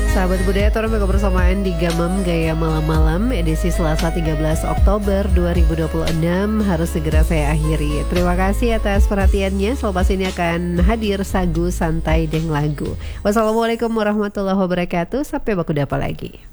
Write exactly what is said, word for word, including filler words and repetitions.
Sahabat budaya turun kebersamaan di Gamam Gaya Malam-Malam edisi Selasa tiga belas Oktober dua ribu dua puluh enam harus segera saya akhiri. Terima kasih atas perhatiannya. Selepas ini akan hadir Sagu Santai Deng Lagu. Wassalamualaikum warahmatullahi wabarakatuh. Sampai baku dapa lagi.